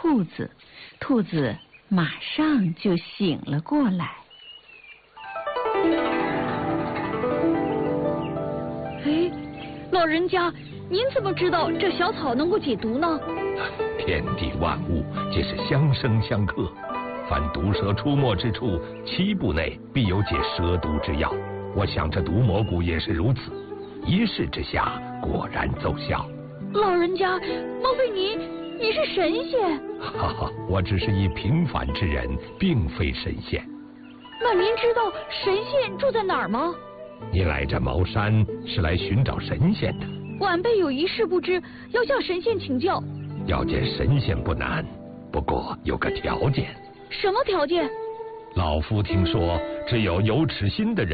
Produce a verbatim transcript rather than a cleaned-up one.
兔子，兔子马上就醒了过来。 哎，老人家，您怎么知道这小草能够解毒呢？ 天地万物皆是相生相克，凡毒蛇出没之处，七步内必有解蛇毒之药。我想这毒蘑菇也是如此，一试之下，果然奏效。 老人家，莫非你你是神仙？ 哈哈，我只是一平凡之人，并非神仙。 那您知道神仙住在哪儿吗？ 你来这茅山是来寻找神仙的。 晚辈有一事不知，要向神仙请教。 要见神仙不难，不过有个条件。 什么条件？ 老夫听说，只有有耻心的人